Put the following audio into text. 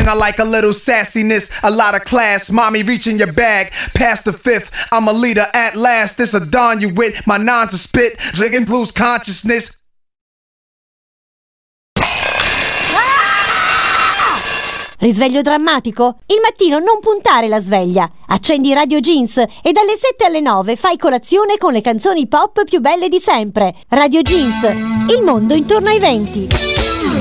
I like a little sassiness, a lot of class. Mommy, reach in your bag, past the fifth. I'm a leader at last. This a dawn you with. My nines are spit, jigging lose consciousness. Risveglio drammatico? Il mattino non puntare la sveglia. Accendi Radio Jeans e dalle 7 alle 9 fai colazione con le canzoni pop più belle di sempre. Radio Jeans, il mondo intorno ai venti.